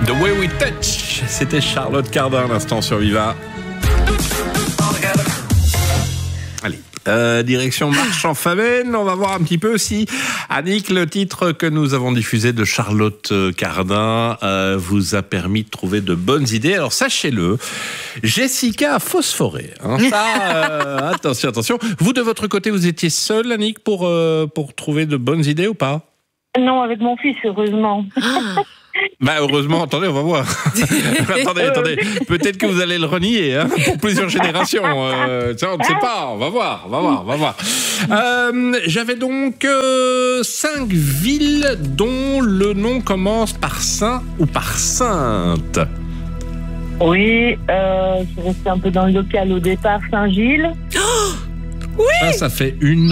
The Way We Touch, c'était Charlotte Cardin, l'instant sur Viva. Allez, direction Marchand-Famenne. On va voir un petit peu si, Annick, le titre que nous avons diffusé de Charlotte Cardin vous a permis de trouver de bonnes idées. Alors, sachez-le, Jessica a phosphoré. Ça, attention. Vous, de votre côté, vous étiez seule, Annick, pour trouver de bonnes idées ou pas ? Non, avec mon fils, heureusement. Heureusement, attendez, on va voir. attendez. Peut-être que vous allez le renier, pour plusieurs générations. Ça, on ne sait pas. On va voir. J'avais donc 5 villes dont le nom commence par Saint ou par Sainte. Oui, je restais un peu dans le local au départ, Saint-Gilles. Oui. Ça fait 1,